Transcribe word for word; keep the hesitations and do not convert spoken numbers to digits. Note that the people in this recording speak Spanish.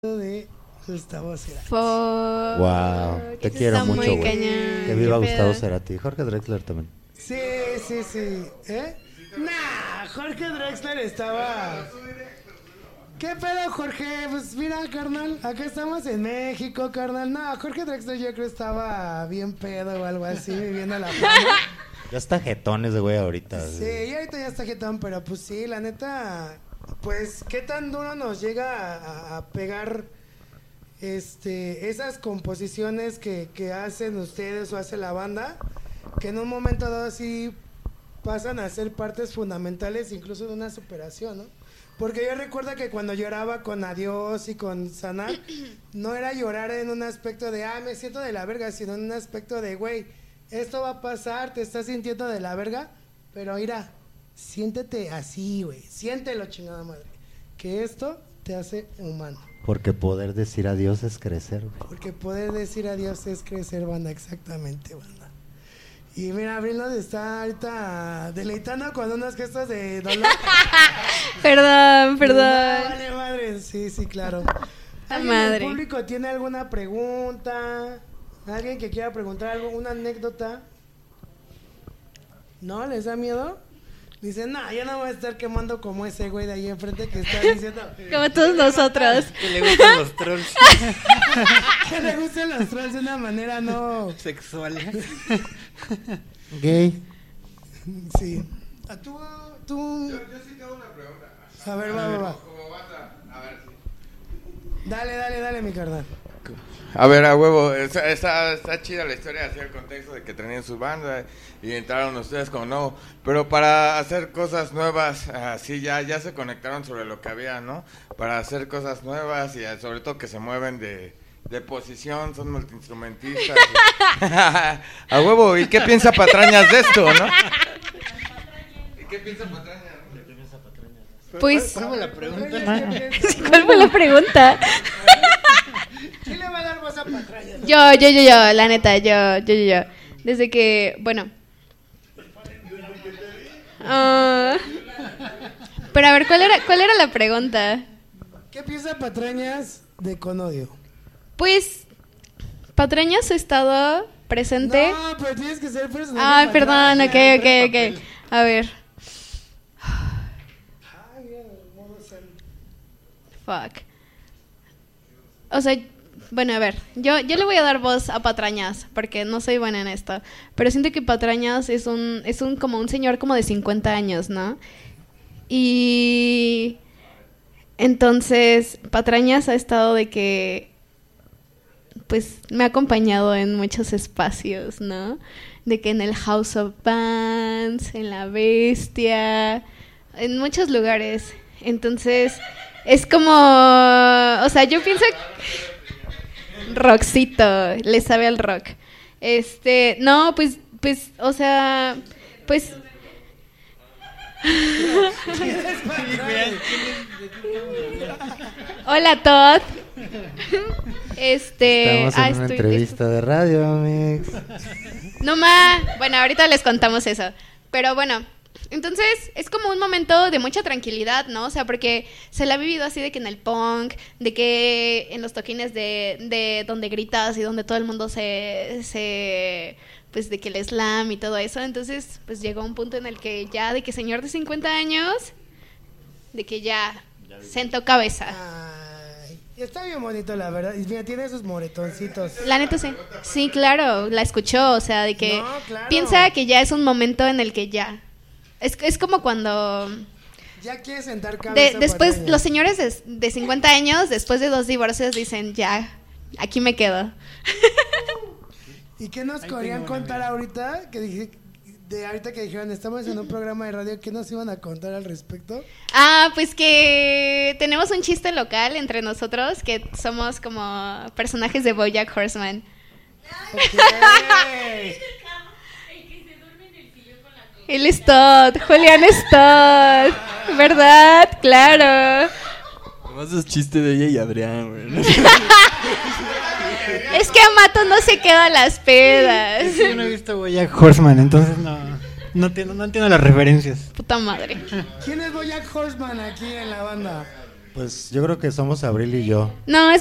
de Gustavo Cerati. For... Wow, te quiero mucho, güey. Que viva Gustavo Cerati. Jorge Drexler también. Sí, sí, sí. ¿Eh? Nah, Jorge Drexler estaba... ¿Qué pedo, Jorge? Pues mira, carnal, acá estamos en México, carnal. No, Jorge Drexler yo creo estaba bien pedo o algo así, viviendo la fama. Ya está jetón ese güey ahorita. Sí, y ahorita ya está jetón, pero pues sí, la neta... Pues, ¿qué tan duro nos llega a, a pegar este esas composiciones que, que hacen ustedes o hace la banda? Que en un momento dado sí pasan a ser partes fundamentales incluso de una superación, ¿no? Porque yo recuerdo que cuando lloraba con Adiós y con Sanar, no era llorar en un aspecto de, ah, me siento de la verga, sino en un aspecto de, güey, esto va a pasar, te estás sintiendo de la verga, pero mira, siéntete así, güey, siéntelo, chingada madre, que esto te hace humano. Porque poder decir adiós es crecer, güey. Porque poder decir adiós es crecer, banda, exactamente, banda. Y mira, Abril nos está ahorita deleitando con unos gestos de dolor. Perdón, perdón. No, vale, madre, sí, sí, claro. ¿Alguien madre. del público tiene alguna pregunta? ¿Alguien que quiera preguntar algo? ¿Una anécdota? ¿No? ¿Les da miedo? Dicen, no, yo no voy a estar quemando como ese güey de ahí enfrente que está diciendo... Como todos nosotros. Que le gustan los trolls. Que le gustan los trolls de una manera no... Sexual. Gay. Sí. ¿A tú? tú... Yo, yo sí tengo una pregunta. A ver, va, va, va. Como banda, a ver si... Dale, dale, dale, mi carnal. A ver, a huevo, está, está, está chida la historia, así el contexto de que tenían su banda y entraron ustedes como no, pero para hacer cosas nuevas, así ya, ya se conectaron sobre lo que había, ¿no? Para hacer cosas nuevas y sobre todo que se mueven de, de posición, son multiinstrumentistas. Y... a huevo, ¿y qué piensa Patrañas de esto, no? ¿Y qué piensa Patrañas? Pues, ¿Cuál fue la pregunta? ¿cuál fue la pregunta? ¿Quién le va a dar voz a Patrañas? Yo, yo, yo, yo, la neta, yo, yo, yo, yo. Desde que, bueno. Ah, pero a ver, ¿cuál era, cuál era la pregunta? ¿Qué piensa Patrañas de Conodio? Pues, Patrañas ha estado presente. No, pero tienes que ser personaje. Ay, perdón, ok, Patrañas. ok, ok. A ver. Ay, mira, modo zen. Fuck. O sea, bueno, a ver, yo, yo le voy a dar voz a Patrañas, porque no soy buena en esto, pero siento que Patrañas es un, es un como un señor como de cincuenta años, ¿no? Y entonces Patrañas ha estado de que, pues, me ha acompañado en muchos espacios, ¿no? De que en el House of Bands, en La Bestia, en muchos lugares. Entonces, es como, o sea, yo pienso rockcito, le sabe al rock. Este, no, pues, pues, o sea, pues. Hola, Todd. Este, Estamos en ah, una estoy- entrevista de radio, amigos. No ma, bueno, ahorita les contamos eso. Pero bueno, entonces es como un momento de mucha tranquilidad, ¿no? O sea, porque se la ha vivido así de que en el punk, de que en los toquines de, de donde gritas y donde todo el mundo se, se, pues de que el slam y todo eso. Entonces, pues llegó un punto en el que ya de que señor de cincuenta años, de que ya sentó cabeza. Ay, está bien bonito, la verdad. Y mira, tiene esos moretoncitos. La neta sí. Sí, claro, la escuchó, o sea, de que No, claro. piensa que ya es un momento en el que ya. Es, es como cuando Ya quiere sentar de, cabeza. después Patrañas. los señores de, de cincuenta años, después de dos divorcios, dicen, ya, aquí me quedo. ¿Y qué nos querían contar ahorita? Que dije, de ahorita que dijeron, estamos en un programa de radio, ¿qué nos iban a contar al respecto? Ah, pues que tenemos un chiste local entre nosotros, que somos como personajes de BoJack Horseman. Okay. Él es Todd, Julián es Todd, ¿verdad? Claro. Además es chiste de ella y Adrián, güey. Es que Amato no se queda a las pedas. Es que yo no he visto BoJack Horseman, entonces no, no entiendo, no entiendo las referencias. Puta madre. ¿Quién es BoJack Horseman aquí en la banda? Pues yo creo que somos Abril y yo. No,